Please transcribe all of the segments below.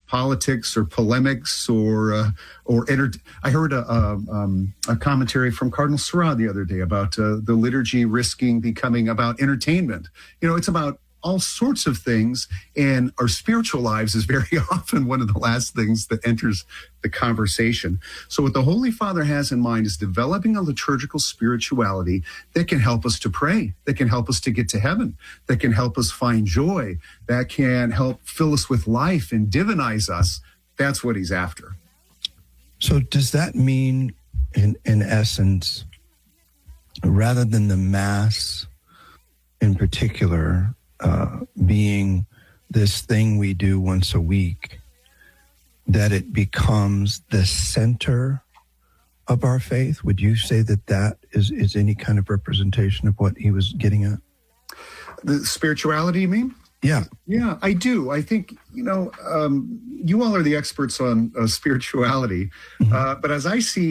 politics or polemics or I heard a commentary from Cardinal Sarah the other day about the liturgy risking becoming about entertainment. It's about all sorts of things, and our spiritual lives is very often one of the last things that enters the conversation. So what the Holy Father has in mind is developing a liturgical spirituality that can help us to pray, that can help us to get to heaven, that can help us find joy, that can help fill us with life and divinize us. That's what he's after. So does that mean, in essence, rather than the Mass in particular, being this thing we do once a week, that it becomes the center of our faith? Would you say that is any kind of representation of what he was getting at? The spirituality, you mean? Yeah. Yeah, I do. I think, you all are the experts on spirituality. Mm-hmm. But as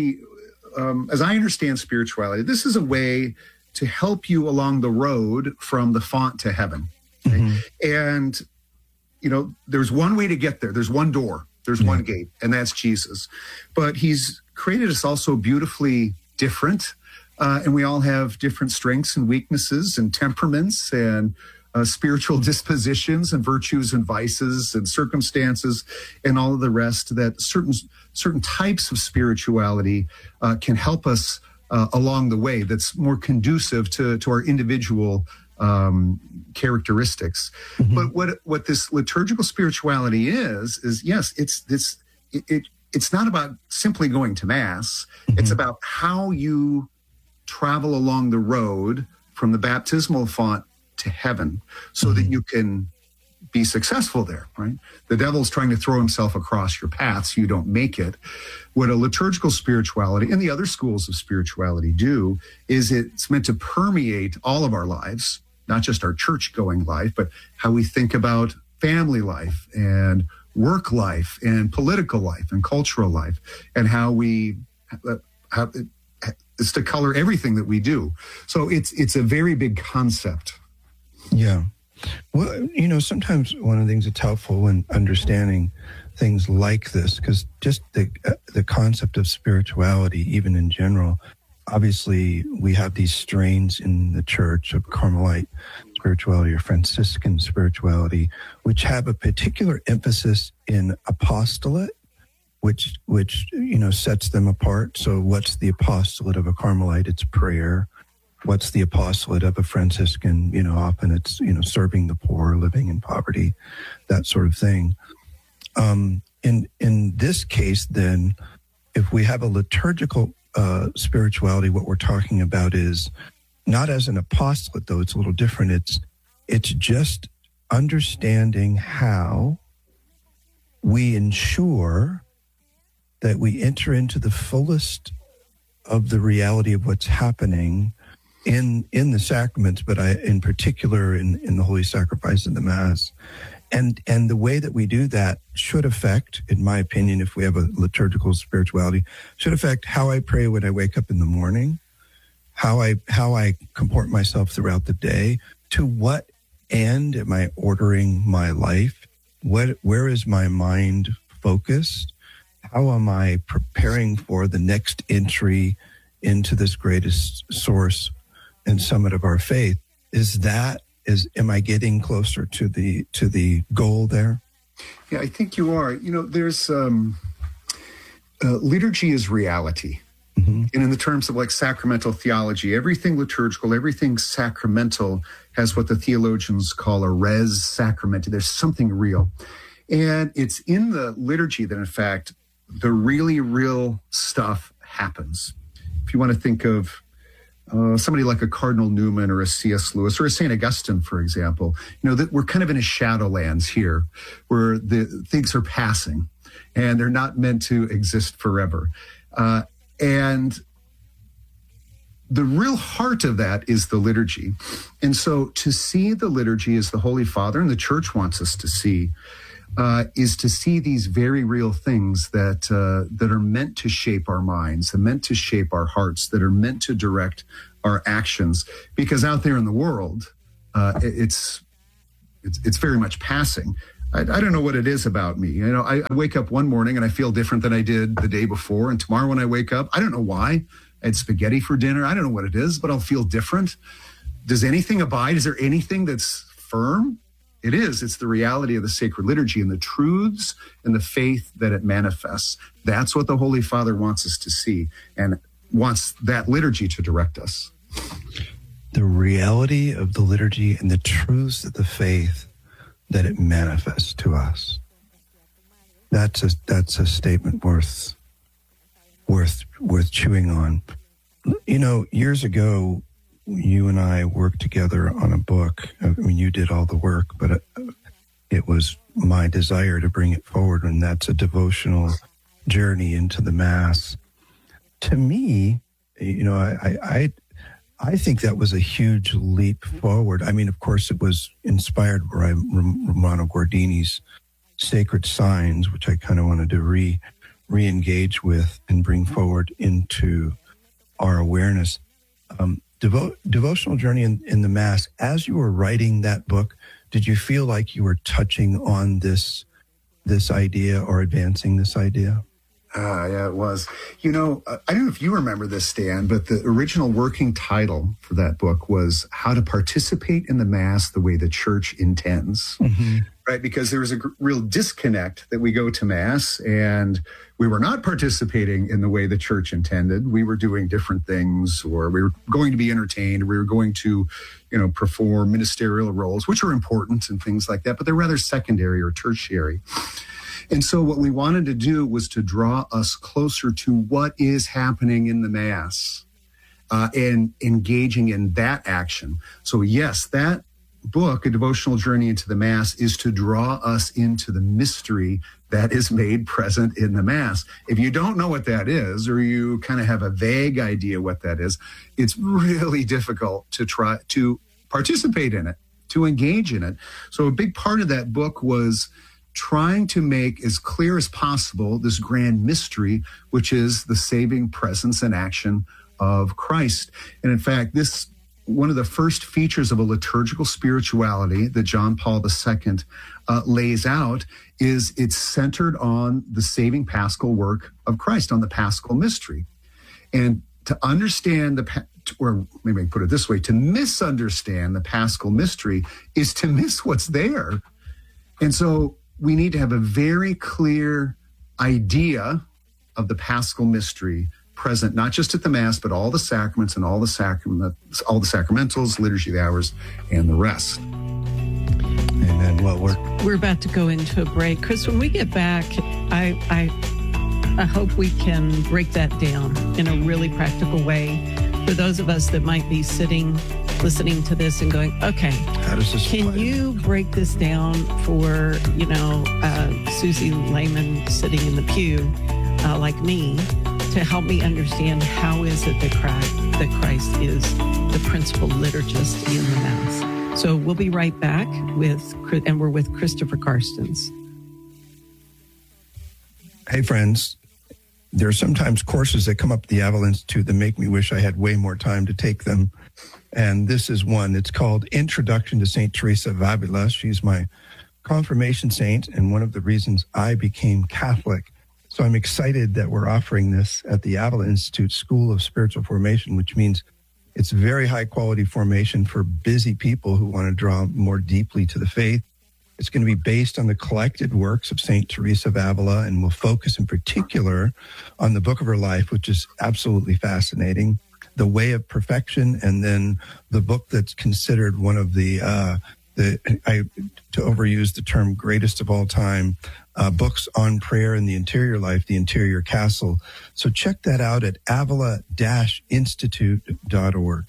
I understand spirituality, this is a way to help you along the road from the font to heaven. Okay? Mm-hmm. And, there's one way to get there. There's one door. There's one gate, and that's Jesus. But he's created us also beautifully different. And we all have different strengths and weaknesses and temperaments and spiritual dispositions and virtues and vices and circumstances and all of the rest, that certain types of spirituality can help us along the way, that's more conducive to our individual characteristics. Mm-hmm. But what this liturgical spirituality is yes, it's not about simply going to Mass. Mm-hmm. It's about how you travel along the road from the baptismal font to heaven, so that you can be successful there, right? The devil's trying to throw himself across your path so you don't make it. What a liturgical spirituality and the other schools of spirituality do is it's meant to permeate all of our lives, not just our church-going life, but how we think about family life and work life and political life and cultural life, and how it's to color everything that we do. So it's a very big concept. Yeah. Well, sometimes one of the things that's helpful when understanding things like this, because just the concept of spirituality, even in general, obviously we have these strains in the church of Carmelite spirituality or Franciscan spirituality, which have a particular emphasis in apostolate, which sets them apart. So what's the apostolate of a Carmelite? It's prayer. What's the apostolate of a Franciscan? Often it's, serving the poor, living in poverty, that sort of thing. In this case, then, if we have a liturgical spirituality, what we're talking about is not as an apostolate, though it's a little different. It's just understanding how we ensure that we enter into the fullest of the reality of what's happening in the sacraments, but in particular in the Holy Sacrifice of the Mass. And the way that we do that should affect, in my opinion, if we have a liturgical spirituality, should affect how I pray when I wake up in the morning, how I comport myself throughout the day, to what end am I ordering my life, where is my mind focused, how am I preparing for the next entry into this greatest source and summit of our faith. Am I getting closer to the goal there? Yeah, I think you are. There's liturgy is reality. Mm-hmm. And in the terms of like sacramental theology, everything liturgical, everything sacramental has what the theologians call a res sacramenti. There's something real. And it's in the liturgy that, in fact, the really real stuff happens. If you want to think of somebody like a Cardinal Newman or a C.S. Lewis or a St. Augustine, for example, that we're kind of in a shadowlands here where the things are passing and they're not meant to exist forever. And the real heart of that is the liturgy. And so to see the liturgy as the Holy Father and the Church wants us to see is to see these very real things that are meant to shape our minds, and meant to shape our hearts, that are meant to direct our actions. Because out there in the world, it's very much passing. I don't know what it is about me. I wake up one morning and I feel different than I did the day before. And tomorrow when I wake up, I don't know why. I had spaghetti for dinner. I don't know what it is, but I'll feel different. Does anything abide? Is there anything that's firm? It is. It's the reality of the sacred liturgy and the truths and the faith that it manifests. That's what the Holy Father wants us to see and wants that liturgy to direct us. The reality of the liturgy and the truths of the faith that it manifests to us. That's a statement worth chewing on. Years ago, you and I worked together on a book. I mean, you did all the work, but it was my desire to bring it forward, and that's a devotional journey into the Mass. To me, I think that was a huge leap forward. I mean, of course, it was inspired by Romano Guardini's Sacred Signs, which I kind of wanted to re-engage with and bring forward into our awareness. Devotional journey in the Mass. As you were writing that book, did you feel like you were touching on this idea or advancing this idea? Yeah, it was. I don't know if you remember this, Stan, but the original working title for that book was How to Participate in the Mass the Way the Church Intends. Mm-hmm. Right? Because there was a real disconnect that we go to Mass and we were not participating in the way the Church intended. We were doing different things, or we were going to be entertained, or we were going to, perform ministerial roles, which are important and things like that, but they're rather secondary or tertiary. And so what we wanted to do was to draw us closer to what is happening in the Mass and engaging in that action. So yes, that book, A Devotional Journey into the Mass, is to draw us into the mystery that is made present in the Mass. If you don't know what that is, or you kind of have a vague idea what that is, it's really difficult to try to participate in it, to engage in it. So a big part of that book was trying to make as clear as possible this grand mystery, which is the saving presence and action of Christ. And in fact, this one of the first features of a liturgical spirituality that John Paul II lays out is it's centered on the saving paschal work of Christ, on the paschal mystery. And to understand or maybe put it this way, to misunderstand the paschal mystery is to miss what's there. And so we need to have a very clear idea of the paschal mystery present, not just at the Mass, but all the sacraments and all the sacramentals, liturgy of the hours, and the rest. Amen. Well, we're about to go into a break. Chris, when we get back, I hope we can break that down in a really practical way for those of us that might be sitting, listening to this and going, okay, how does this can you break this down for, Susie layman sitting in the pew like me, to help me understand how is it that Christ is the principal liturgist in the Mass. So we'll be right back we're with Christopher Carstens. Hey, friends. There are sometimes courses that come up at the Avila Institute that make me wish I had way more time to take them. And this is one. It's called Introduction to St. Teresa of Avila. She's my confirmation saint and one of the reasons I became Catholic. So I'm excited that we're offering this at the Avila Institute School of Spiritual Formation, which means it's very high quality formation for busy people who want to draw more deeply to the faith. It's going to be based on the collected works of St. Teresa of Avila, and will focus in particular on the book of her life, which is absolutely fascinating, The Way of Perfection, and then the book that's considered one of to overuse the term, greatest of all time, books on prayer in the interior life, The Interior Castle. So check that out at avila-institute.org.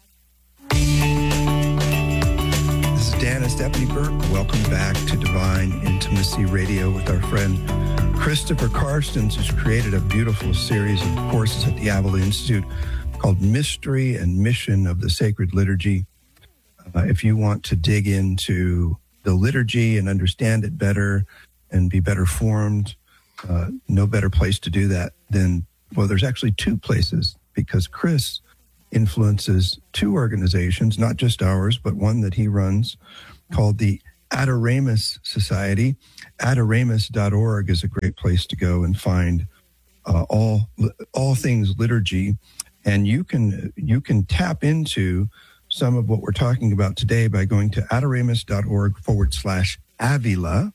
This is Dan and Stephanie Burke. Welcome back to Divine Intimacy Radio with our friend Christopher Carstens, who's created a beautiful series of courses at the Avila Institute called Mystery and Mission of the Sacred Liturgy. If you want to dig into the liturgy and understand it better and be better formed, no better place to do that than, well, there's actually two places, because Chris influences two organizations, not just ours, but one that he runs called the Adoramus Society. Adoramus.org is a great place to go and find all things liturgy, and you can tap into some of what we're talking about today by going to adoramus.org/Avila.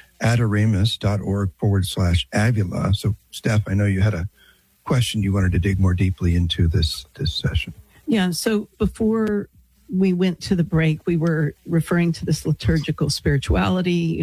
Adoramus.org/Avila. So, Steph, I know you had a question you wanted to dig more deeply into this session. Yeah. So before we went to the break, we were referring to this liturgical spirituality.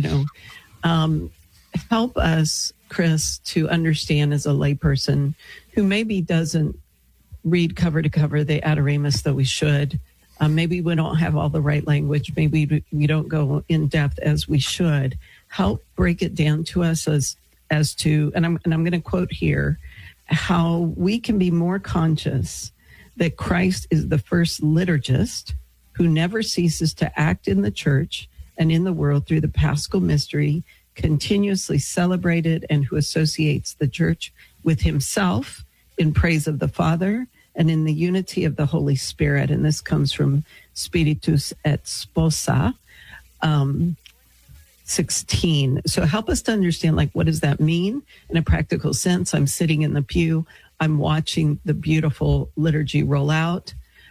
Help us, Chris, to understand as a layperson who maybe doesn't read cover to cover the Adoramus that we should. Maybe we don't have all the right language. Maybe we don't go in depth as we should. Help break it down to us as to, and I'm going to quote here, how we can be more conscious that Christ is the first liturgist who never ceases to act in the church and in the world through the Paschal mystery, continuously celebrated, and who associates the church with himself in praise of the Father and in the unity of the Holy Spirit. And this comes from Spiritus et Sposa 16. So help us to understand, what does that mean in a practical sense? I'm sitting in the pew. I'm watching the beautiful liturgy roll out.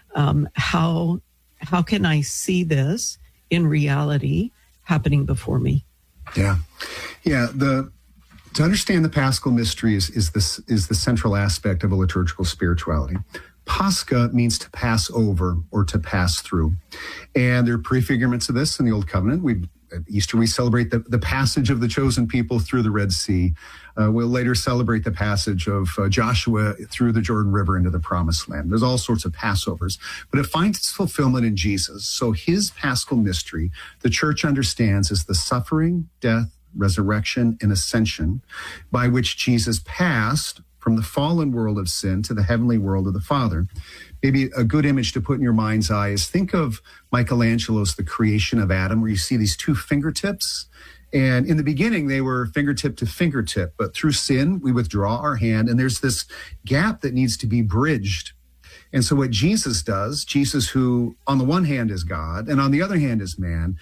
How can I see this in reality happening before me? Yeah. To understand the Paschal mystery is the central aspect of a liturgical spirituality. Pascha means to pass over or to pass through. And there are prefigurements of this in the Old Covenant. At Easter, we celebrate the passage of the chosen people through the Red Sea. We'll later celebrate the passage of Joshua through the Jordan River into the Promised Land. There's all sorts of Passovers, but it finds its fulfillment in Jesus. So his Paschal mystery, the church understands, is the suffering, death, resurrection, and ascension by which Jesus passed from the fallen world of sin to the heavenly world of the Father. Maybe a good image to put in your mind's eye is think of Michelangelo's The Creation of Adam, where you see these two fingertips. And in the beginning, they were fingertip to fingertip. But through sin, we withdraw our hand, and there's this gap that needs to be bridged. And so what Jesus does, Jesus who on the one hand is God and on the other hand is man,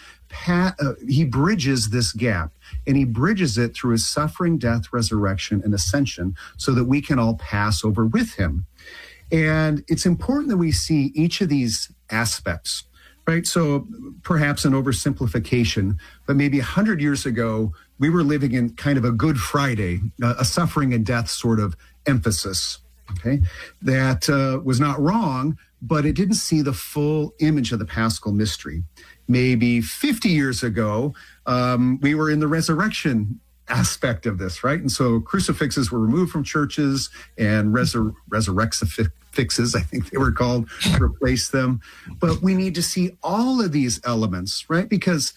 he bridges this gap, and he bridges it through his suffering, death, resurrection, and ascension so that we can all pass over with him. And it's important that we see each of these aspects, right? So perhaps an oversimplification, but maybe 100 years ago, we were living in kind of a Good Friday, a suffering and death sort of emphasis, okay? That was not wrong, but it didn't see the full image of the Paschal mystery. Maybe 50 years ago, we were in the resurrection aspect of this, right? And so crucifixes were removed from churches and resurrexifixes, I think they were called, replaced them. But we need to see all of these elements, right? Because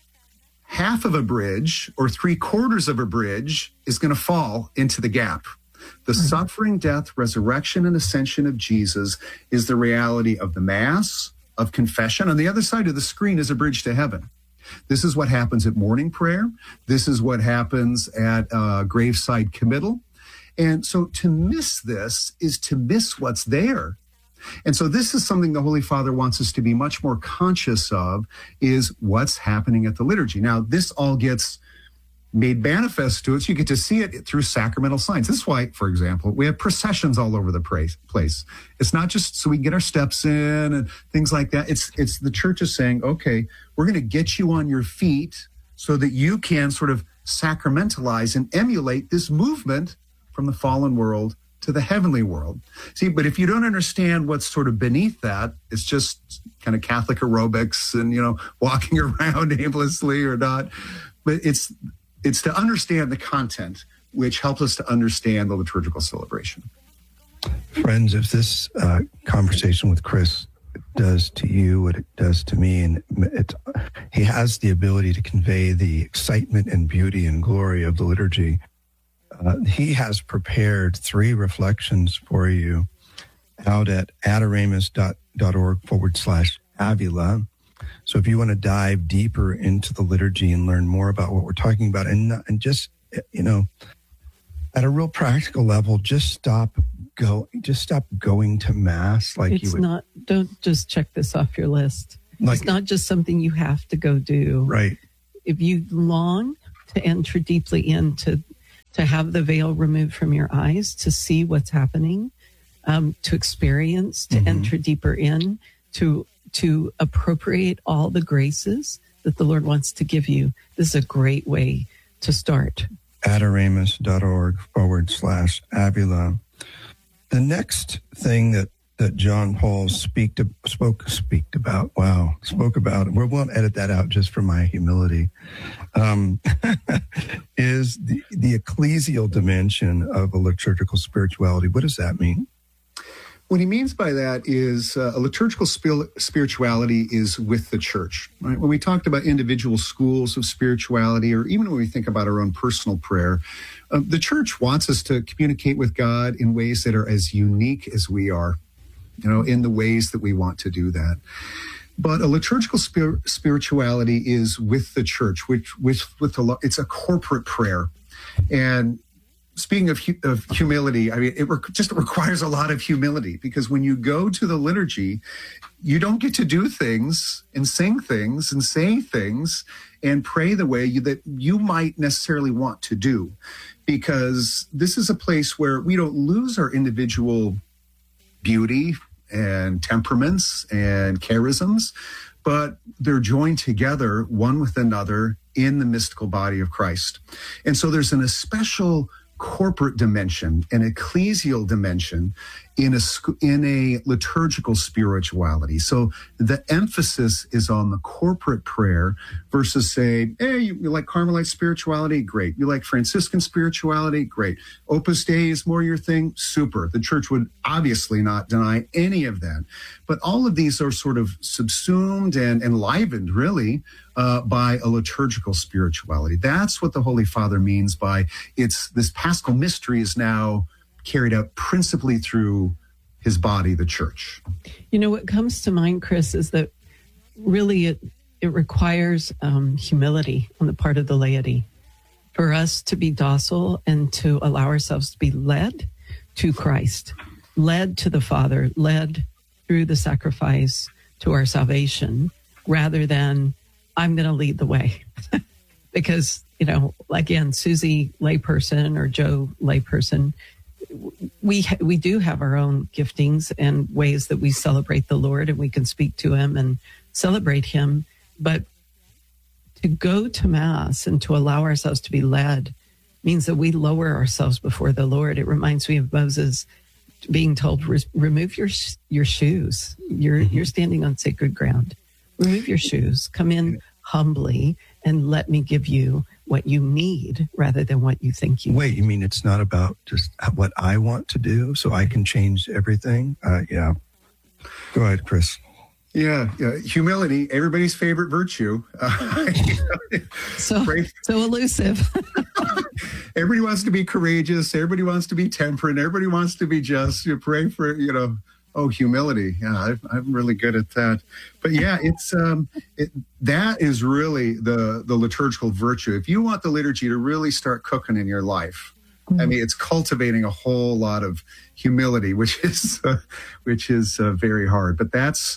half of a bridge or 3/4 of a bridge is going to fall into the gap. The suffering, death, resurrection, and ascension of Jesus is the reality of the Mass, of confession. On the other side of the screen is a bridge to heaven. This is what happens at morning prayer. This is what happens at graveside committal. And so to miss this is to miss what's there. And so this is something the Holy Father wants us to be much more conscious of, is what's happening at the liturgy. Now, this all gets made manifest to us. You get to see it through sacramental signs. This is why, for example, we have processions all over the place. It's not just so we can get our steps in and things like that. It's the church is saying, okay, we're going to get you on your feet so that you can sort of sacramentalize and emulate this movement from the fallen world to the heavenly world. See, but if you don't understand what's sort of beneath that, it's just kind of Catholic aerobics and, walking around aimlessly or not. But it's to understand the content, which helps us to understand the liturgical celebration. Friends, if this conversation with Chris does to you what it does to me, and he has the ability to convey the excitement and beauty and glory of the liturgy, he has prepared 3 reflections for you out at adoramus.org/Avila. So if you want to dive deeper into the liturgy and learn more about what we're talking about, and just, at a real practical level, just stop going to Mass. Don't just check this off your list. It's not just something you have to go do. Right. If you long to enter deeply into, to have the veil removed from your eyes, to see what's happening, to experience, to enter deeper in, to appropriate all the graces that the Lord wants to give you, this is a great way to start. Adoramus.org/Avila. The next thing that John Paul spoke about, we won't edit that out just for my humility, is the ecclesial dimension of a liturgical spirituality. What does that mean? What he means by that is a liturgical spirituality is with the church. Right? When we talked about individual schools of spirituality, or even when we think about our own personal prayer, the church wants us to communicate with God in ways that are as unique as we are, in the ways that we want to do that. But a liturgical spirituality is with the church, it's a corporate prayer. And speaking of humility, I mean, it requires a lot of humility, because when you go to the liturgy, you don't get to do things and sing things and say things and pray the way that you might necessarily want to do, because this is a place where we don't lose our individual beauty and temperaments and charisms, but they're joined together one with another in the mystical body of Christ. And so there's a special corporate dimension, an ecclesial dimension in a liturgical spirituality. So the emphasis is on the corporate prayer versus say, hey, you like Carmelite spirituality? Great. You like Franciscan spirituality? Great. Opus Dei is more your thing? Super. The church would obviously not deny any of that. But all of these are sort of subsumed and enlivened, really, by a liturgical spirituality. That's what the Holy Father means by this Paschal mystery is now carried out principally through his body, the church. What comes to mind, Chris, is that really it requires humility on the part of the laity for us to be docile and to allow ourselves to be led to Christ, led to the Father, led through the sacrifice to our salvation, rather than I'm going to lead the way. Because, again, Susie layperson or Joe layperson, we do have our own giftings and ways that we celebrate the Lord, and we can speak to him and celebrate him. But to go to Mass and to allow ourselves to be led means that we lower ourselves before the Lord. It reminds me of Moses being told, remove your shoes. You're standing on sacred ground. Remove your shoes. Come in humbly and let me give you what you need rather than what you think you need. Wait, you mean it's not about just what I want to do so I can change everything? Yeah. Go ahead, Chris. Yeah. Humility, everybody's favorite virtue. So elusive. Everybody wants to be courageous. Everybody wants to be temperate. Everybody wants to be just. You pray for, humility. Yeah, I'm really good at that. But yeah, that is really the liturgical virtue. If you want the liturgy to really start cooking in your life, I mean, it's cultivating a whole lot of humility, which is very hard. But that's,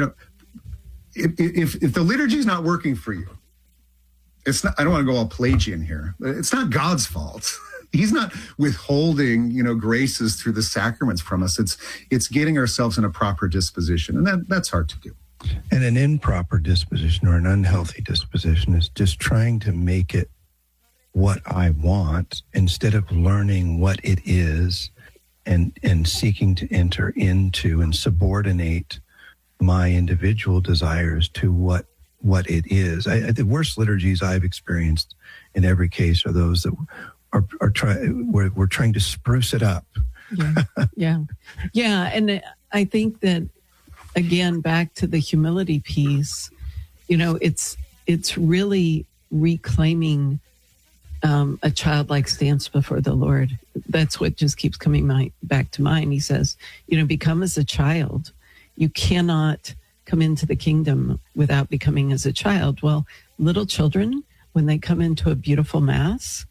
if the liturgy is not working for you, it's not. I don't want to go all Pelagian here. It's not God's fault. He's not withholding, graces through the sacraments from us. It's getting ourselves in a proper disposition, and that's hard to do. And an improper disposition or an unhealthy disposition is just trying to make it what I want instead of learning what it is and seeking to enter into and subordinate my individual desires to what it is. The worst liturgies I've experienced in every case are those that we're trying to spruce it up. Yeah. And I think that, again, back to the humility piece, it's really reclaiming a childlike stance before the Lord. That's what just keeps coming back to mind. He says, become as a child. You cannot come into the kingdom without becoming as a child. Well, little children, when they come into a beautiful Mass,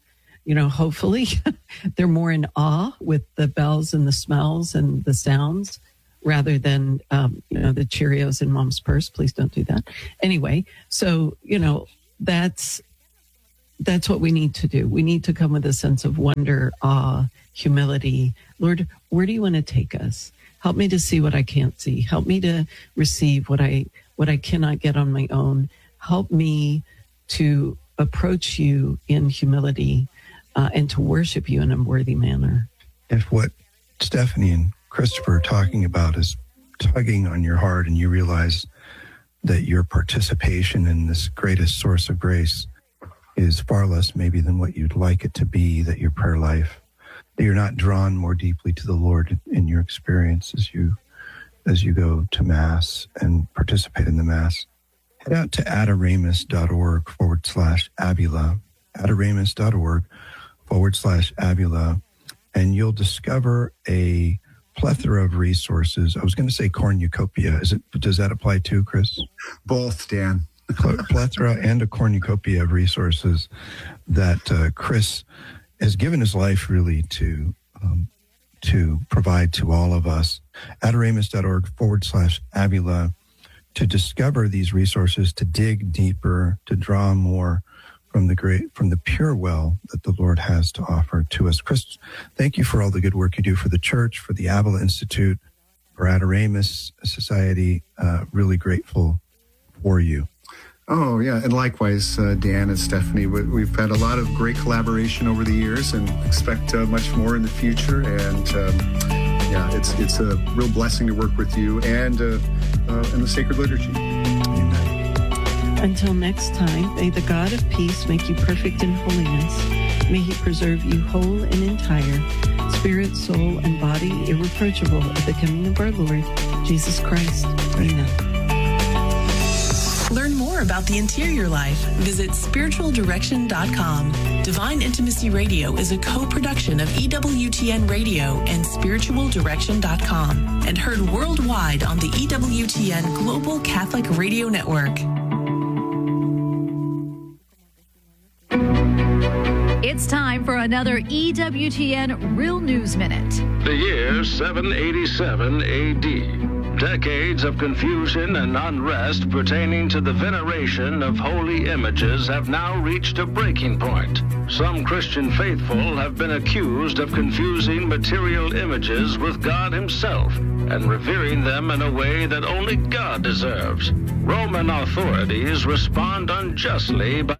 hopefully they're more in awe with the bells and the smells and the sounds rather than, the Cheerios in mom's purse. Please don't do that. Anyway, so, that's what we need to do. We need to come with a sense of wonder, awe, humility. Lord, where do you want to take us? Help me to see what I can't see. Help me to receive what I cannot get on my own. Help me to approach you in humility and to worship you in a worthy manner. If what Stephanie and Christopher are talking about is tugging on your heart, and you realize that your participation in this greatest source of grace is far less maybe than what you'd like it to be, that your prayer life, that you're not drawn more deeply to the Lord in your experience as you go to Mass and participate in the Mass, head out to adoramus.org/Abula, adoramus.org/Abula, and you'll discover a plethora of resources. I was going to say cornucopia. Does that apply too, Chris? Both, Dan. Plethora and a cornucopia of resources that Chris has given his life really to provide to all of us. adoramus.org/Abula, to discover these resources, to dig deeper, to draw more from the pure well that the Lord has to offer to us. Chris, thank you for all the good work you do for the church, for the Abula Institute, for Adoramus Society. Really grateful for you. Oh, yeah. And likewise, Dan and Stephanie, we've had a lot of great collaboration over the years and expect much more in the future. And it's a real blessing to work with you and in the sacred liturgy. Amen. Until next time, may the God of peace make you perfect in holiness. May he preserve you whole and entire, spirit, soul, and body irreproachable at the coming of our Lord, Jesus Christ. Amen. Learn more about the interior life. Visit spiritualdirection.com. Divine Intimacy Radio is a co-production of EWTN Radio and spiritualdirection.com and heard worldwide on the EWTN Global Catholic Radio Network. It's time for another EWTN Real News Minute. The year 787 A.D. Decades of confusion and unrest pertaining to the veneration of holy images have now reached a breaking point. Some Christian faithful have been accused of confusing material images with God himself and revering them in a way that only God deserves. Roman authorities respond unjustly by...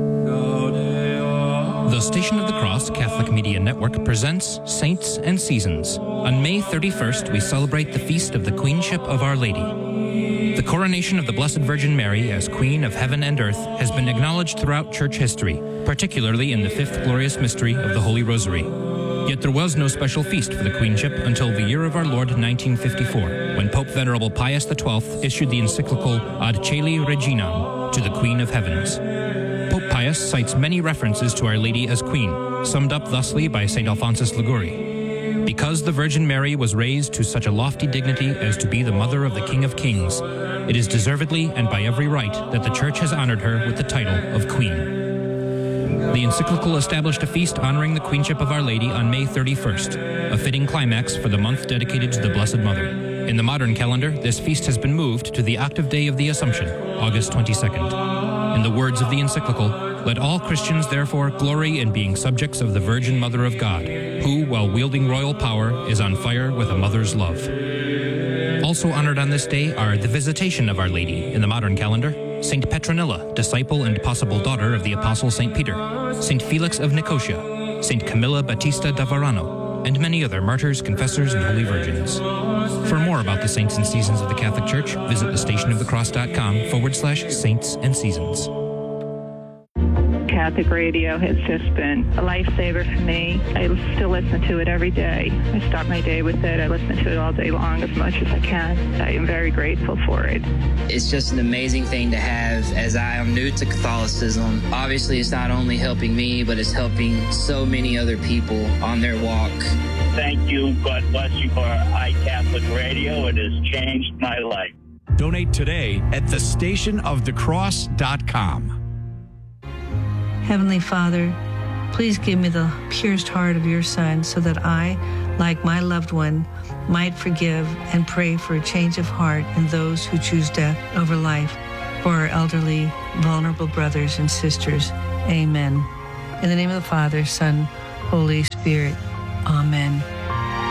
The Station of the Cross Catholic Media Network presents Saints and Seasons. On May 31st, we celebrate the feast of the Queenship of Our Lady. The coronation of the Blessed Virgin Mary as Queen of Heaven and Earth has been acknowledged throughout church history, particularly in the fifth glorious mystery of the Holy Rosary. Yet there was no special feast for the Queenship until the year of our Lord 1954, when Pope Venerable Pius XII issued the encyclical Ad Coeli Reginam, to the Queen of Heavens. Pope Pius cites many references to Our Lady as Queen, summed up thusly by St. Alphonsus Liguori. Because the Virgin Mary was raised to such a lofty dignity as to be the mother of the King of Kings, it is deservedly and by every right that the Church has honored her with the title of Queen. The encyclical established a feast honoring the Queenship of Our Lady on May 31st, a fitting climax for the month dedicated to the Blessed Mother. In the modern calendar, this feast has been moved to the octave day of the Assumption, August 22nd. In the words of the encyclical, let all Christians therefore glory in being subjects of the Virgin Mother of God, who, while wielding royal power, is on fire with a mother's love. Also honored on this day are the Visitation of Our Lady in the modern calendar, St. Petronilla, disciple and possible daughter of the Apostle St. Peter, St. Felix of Nicosia, St. Camilla Battista da Varano, and many other martyrs, confessors, and holy virgins. For more about the saints and seasons of the Catholic Church, visit thestationofthecross.com/saints and seasons. Catholic radio has just been a lifesaver for me. I still listen to it every day. I start my day with it. I listen to it all day long as much as I can. I am very grateful for it. It's just an amazing thing to have as I am new to Catholicism. Obviously, it's not only helping me, but it's helping so many other people on their walk. Thank you. God bless you for iCatholic Radio. It has changed my life. Donate today at thestationofthecross.com. Heavenly Father, please give me the purest heart of your Son so that I, like my loved one, might forgive and pray for a change of heart in those who choose death over life, for our elderly, vulnerable brothers and sisters. Amen. In the name of the Father, Son, Holy Spirit. Amen.